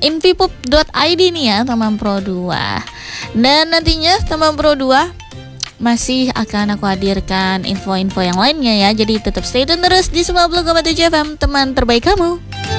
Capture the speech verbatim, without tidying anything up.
invipup dot i d nih ya teman Pro dua. Dan nantinya teman Pro dua masih akan aku hadirkan info-info yang lainnya ya. Jadi tetap stay tune terus di sembilan puluh koma tujuh F M, teman terbaik kamu.